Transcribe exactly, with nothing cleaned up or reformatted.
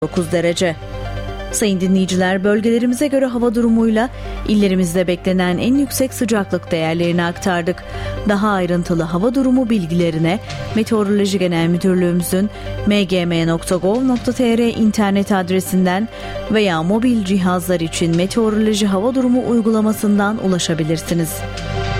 dokuz derece. Sayın dinleyiciler, bölgelerimize göre hava durumuyla illerimizde beklenen en yüksek sıcaklık değerlerini aktardık. Daha ayrıntılı hava durumu bilgilerine Meteoroloji Genel Müdürlüğümüzün m g m nokta gov nokta t r internet adresinden veya mobil cihazlar için meteoroloji hava durumu uygulamasından ulaşabilirsiniz.